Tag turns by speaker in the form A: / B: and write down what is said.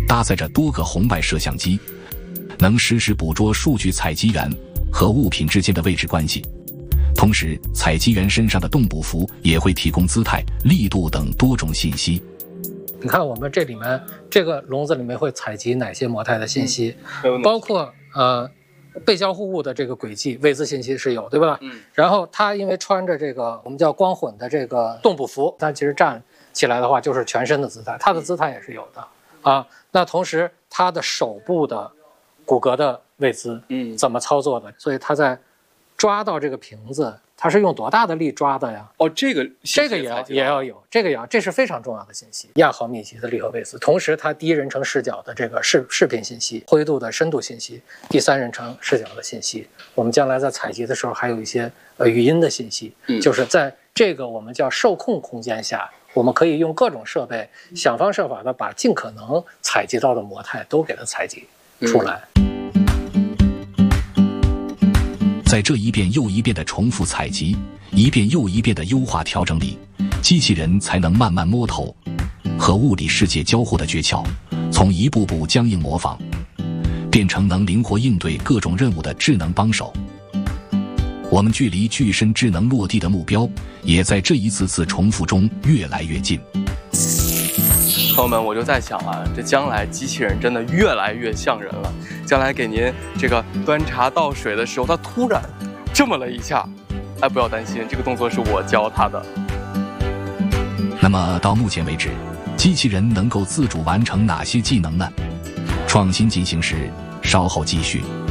A: 搭载着多个红外摄像机，能实时捕捉数据采集员和物品之间的位置关系。同时，采集员身上的动捕符也会提供姿态、力度等多种信息。
B: 你看我们这里面这个笼子里面会采集哪些模态的信息，包括被交互物的这个轨迹位姿信息是有，对吧？然后它因为穿着这个我们叫光混的这个动捕服，它其实站起来的话就是全身的姿态，它的姿态也是有的啊。那同时它的手部的骨骼的位姿，怎么操作的？所以它在抓到这个瓶子，它是用多大的力抓的呀？
C: 哦，这个
B: 也要有，这是非常重要的信息。亚毫米级的力和位姿，同时它第一人称视角的这个视频信息、灰度的深度信息、第三人称视角的信息，我们将来在采集的时候还有一些语音的信息，就是在这个我们叫受控空间下，我们可以用各种设备想方设法的把尽可能采集到的模态都给它采集出来。
A: 在这一遍又一遍的重复采集，一遍又一遍的优化调整里，机器人才能慢慢摸透和物理世界交互的诀窍，从一步步僵硬模仿，变成能灵活应对各种任务的智能帮手。我们距离具身智能落地的目标，也在这一次次重复中越来越近。
C: 朋友们，我就在想啊，这将来机器人真的越来越像人了。将来给您这个端茶倒水的时候，它突然这么了一下，哎，不要担心，这个动作是我教它的。
A: 那么到目前为止，机器人能够自主完成哪些技能呢？创新进行时，稍后继续。